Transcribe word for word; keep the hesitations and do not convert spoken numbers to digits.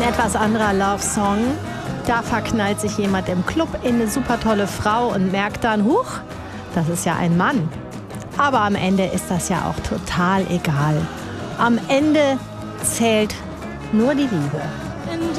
etwas anderer Love-Song. Da verknallt sich jemand im Club in eine super tolle Frau und merkt dann, huch, das ist ja ein Mann. Aber am Ende ist das ja auch total egal. Am Ende zählt nur die Liebe.